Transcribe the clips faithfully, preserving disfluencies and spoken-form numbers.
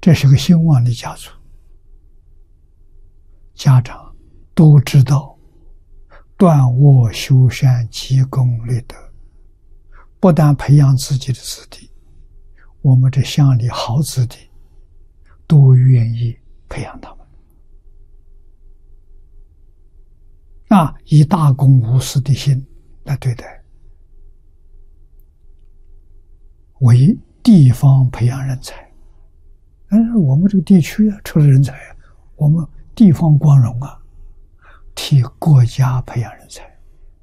这是个兴旺的家族，家长都知道断恶修善积功累德，不但培养自己的子弟，我们这乡里好子弟都愿意培养他们，啊，以大公无私的心来对待，为地方培养人才。但是我们这个地区啊，出了人才啊，我们地方光荣啊，替国家培养人才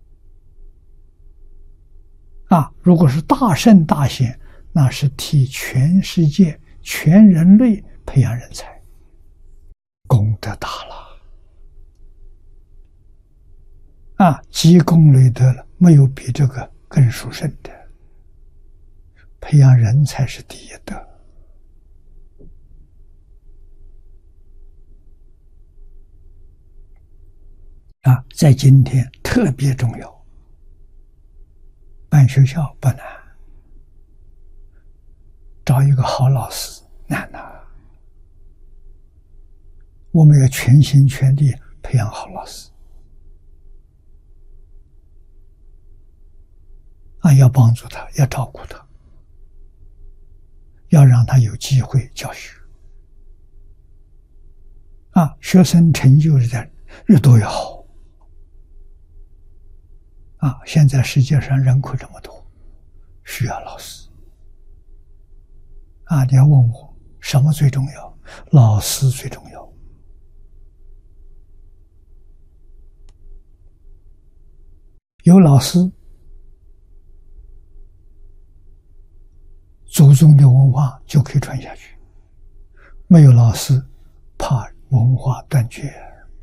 啊。如果是大圣大贤，那是替全世界全人类培养人才，功德大了啊！积功累德了，没有比这个更殊胜的。培养人才是第一德啊，在今天特别重要。办学校不难，找一个好老师难呐。我们要全心全力培养好老师啊，要帮助他，要照顾他，要让他有机会教学啊，学生成就的越多越好啊！现在世界上人口这么多，需要老师啊！你要问我什么最重要？老师最重要。有老师，祖宗的文化就可以传下去；没有老师，怕文化断绝。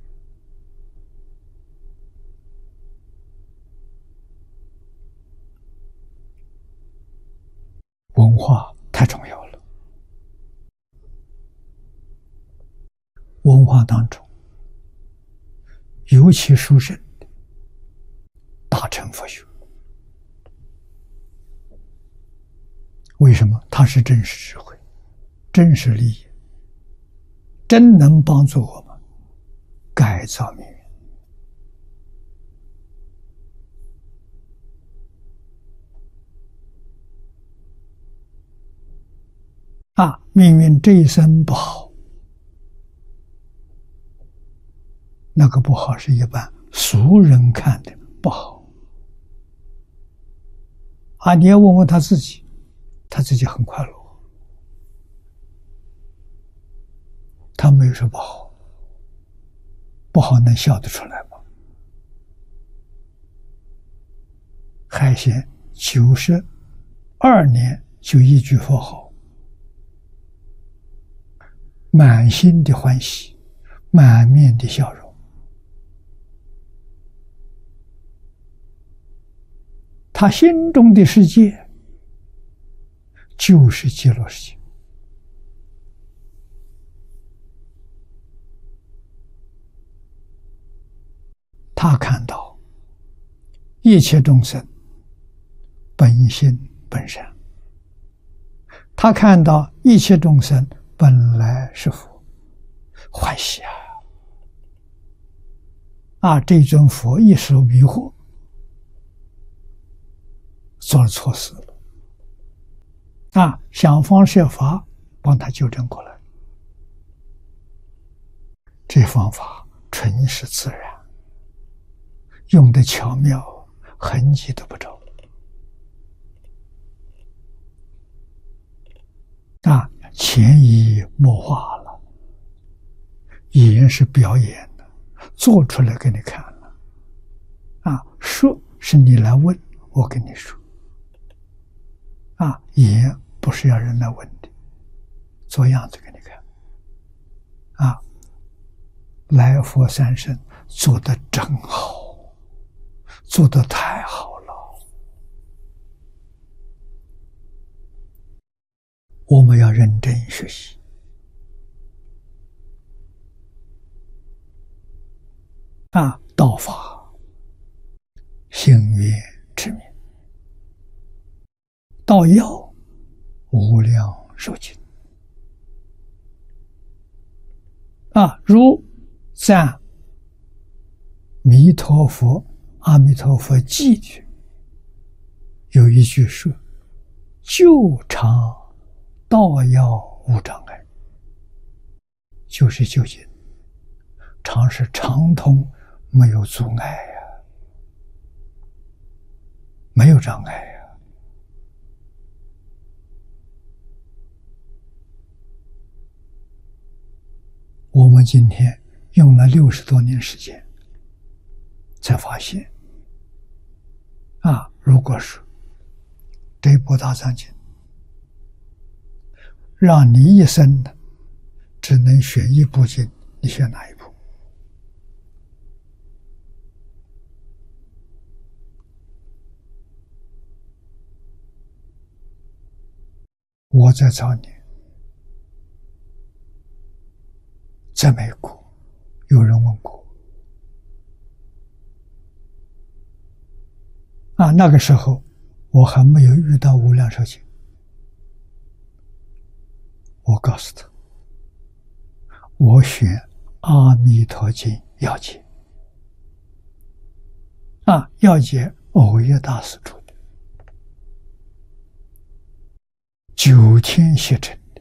文化太重要了，文化当中尤其殊胜的大乘佛学。为什么？它是真实智慧，真实利益，真能帮助我们改造命运啊！命运这一生不好，那个不好是一般俗人看的不好啊！你要问问他自己，他自己很快乐，他没有说不好，不好能笑得出来吗？海贤九十二年就一句佛号，满心的欢喜，满面的笑容。他心中的世界就是极乐世界。他看到一切众生本性本善，他看到一切众生本来是佛，欢喜啊！啊，这尊佛一时迷惑，做了错事了，啊，想方设法帮他纠正过来。这方法纯是自然，用的巧妙，痕迹都不着。啊，潜移默化了，演是表演的，做出来给你看了。啊，说是你来问，我跟你说。啊，演不是要人来问的，做样子给你看。啊，来佛三圣做得真好，做得太好了。我们要认真学习。啊，道法行愿持名，道要无量寿经。 啊，如赞弥陀佛、阿弥陀佛偈句，有一句说：“究常道要无障碍。”就是究竟，常是畅通，没有阻碍呀、啊，没有障碍呀、啊。我们今天用了六十多年时间，才发现，啊，如果是这部大藏经，让你一生的只能选一部经，你选哪一部？我在早年在美国，有人问过啊，那个时候我还没有遇到无量寿经，我告诉他，我选《阿弥陀经》要解啊，要解藕益大师出的，九天写成的，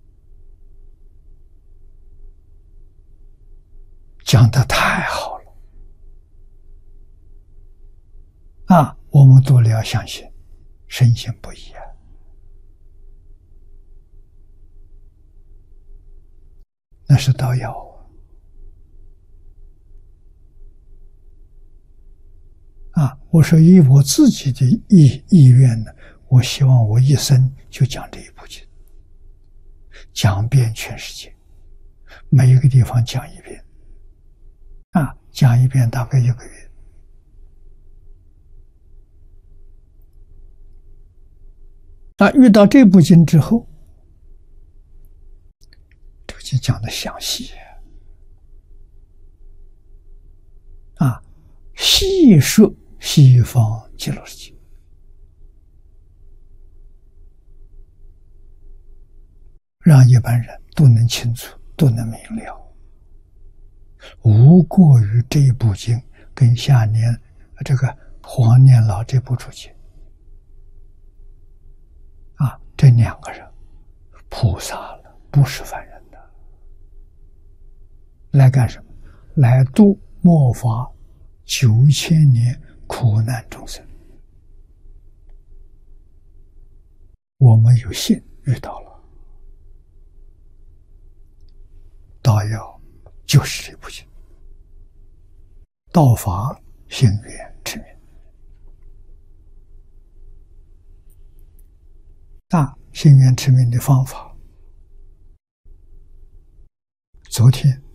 讲得太好了啊！我们读了要相信，深信不疑啊！那是道要啊！啊，我说以我自己的意意愿呢，我希望我一生就讲这一部经，讲遍全世界，每一个地方讲一遍，啊，讲一遍大概一个月。那遇到这部经之后，这个经讲的详细啊，细说西方极乐世界，让一般人都能清楚，都能明了，无过于这一部经跟下年这个黄念老这部注解啊，这两个人菩萨了，不是凡人的，来干什么？来度末法九千年苦难众生。我们有幸遇到了，道要就是这部经，道法性缘之名。那性缘持名的方法，昨天